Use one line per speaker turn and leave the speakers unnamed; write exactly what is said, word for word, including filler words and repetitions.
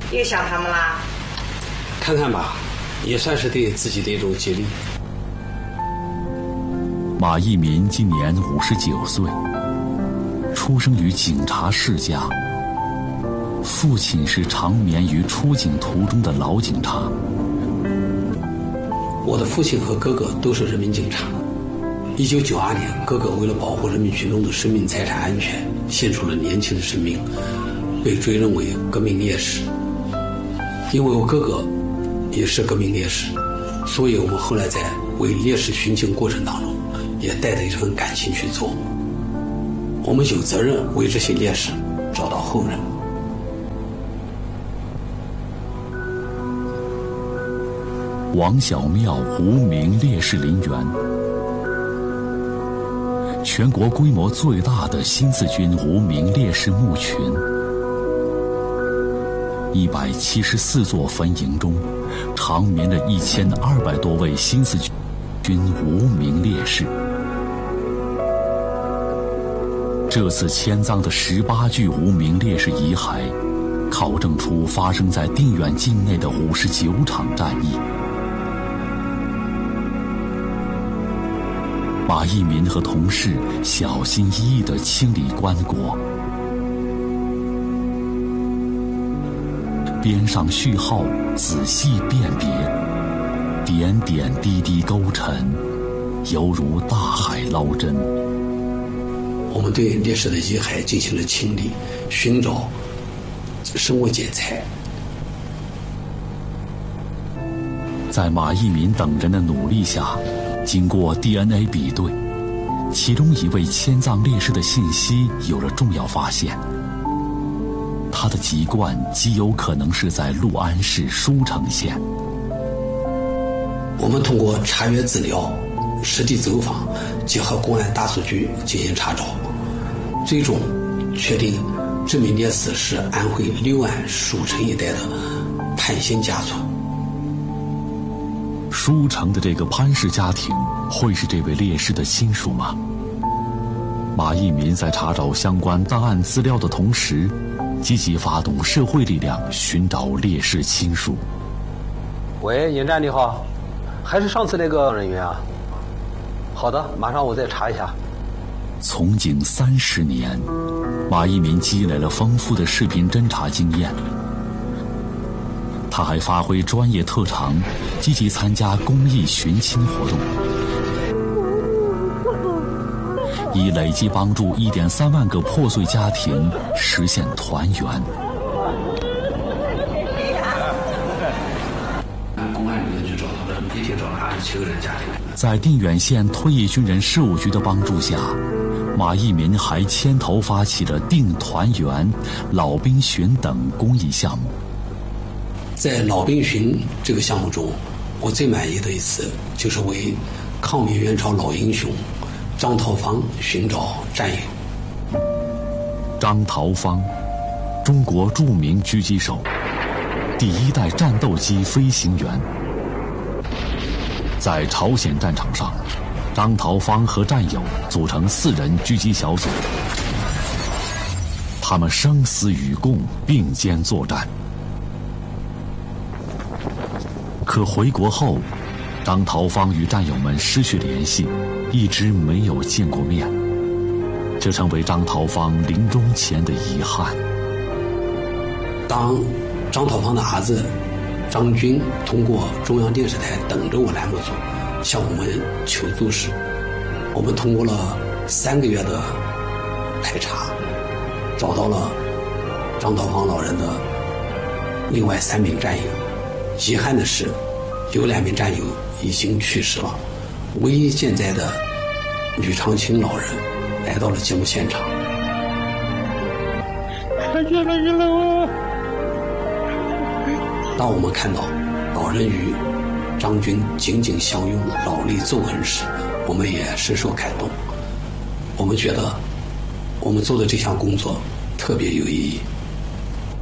又想他们啦？
看看吧，也算是对自己的一种激励。
马一民今年五十九岁，出生于警察世家，父亲是长眠于出警途中的老警察。
我的父亲和哥哥都是人民警察。一九九二年，哥哥为了保护人民群众的生命财产安全，献出了年轻的生命，被追认为革命烈士。因为我哥哥也是革命烈士，所以我们后来在为烈士寻情过程当中，也带着一份感情去做。我们有责任为这些烈士找到后人。
王小庙无名烈士陵园，全国规模最大的新四军无名烈士墓群。一百七十四座坟茔中，长眠着一千二百多位新四军无名烈士。这次迁葬的十八具无名烈士遗骸，考证出发生在定远境内的五十九场战役。马一民和同事小心翼翼地清理棺椁，编上序号，仔细辨别，点点滴滴勾陈，犹如大海捞针。
我们对烈士的遗骸进行了清理，寻找生物检材。
在马一民等人的努力下，经过 D N A 比对，其中一位迁葬烈士的信息有了重要发现。他的籍贯极有可能是在六安市舒城县。
我们通过查阅资料、实地走访，结合公安大数据进行查找，最终确定这名烈士是安徽六安舒城一带的潘姓家族。
舒城的这个潘氏家庭会是这位烈士的亲属吗？马一民在查找相关档案资料的同时，积极发动社会力量寻找烈士亲属。
喂，营站你好，还是上次那个人员啊？好的，马上我再查一下。
从警三十年，马一民积累了丰富的视频侦查经验。他还发挥专业特长，积极参加公益寻亲活动，已累计帮助一点三万个破碎家庭实现团圆。
公安人员去找到了，一天找了二十七个人家庭。
在定远县退役军人事务局的帮助下，马一民还牵头发起了定团圆、老兵寻等公益项目。
在老兵寻这个项目中，我最满意的一次就是为抗美援朝老英雄张桃芳寻找战友。
张桃芳，中国著名狙击手，第一代战斗机飞行员。在朝鲜战场上，张桃芳和战友组成四人狙击小组，他们生死与共，并肩作战。可回国后，张桃芳与战友们失去联系，一直没有见过面，这成为张桃芳临终前的遗憾。
当张桃芳的儿子张军通过中央电视台等着我栏目组向我们求助时，我们通过了三个月的排查，找到了张桃芳老人的另外三名战友。遗憾的是，有两名战友已经去世了，唯一健在的吕长青老人来到了节目现场。
看见了你了！
当我们看到老人与张军紧紧相拥、老泪纵横时，我们也深受感动。我们觉得我们做的这项工作特别有意义。